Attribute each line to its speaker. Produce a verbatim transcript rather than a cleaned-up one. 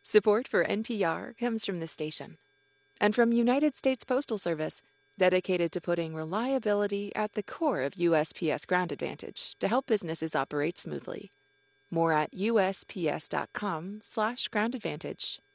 Speaker 1: Support for N P R comes from this station and from United States Postal Service, dedicated to putting reliability at the core of U S P S Ground Advantage to help businesses operate smoothly. More at U S P S dot com slash ground advantage.